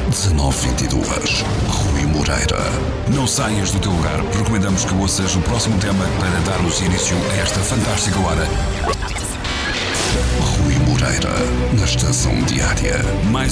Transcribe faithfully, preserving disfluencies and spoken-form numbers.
dezanove vinte e dois. Rui Moreira. Não saias do teu lugar. Recomendamos que ouças o próximo tema para darmos início a esta fantástica hora. Rui Moreira, na Estação Diária. Mais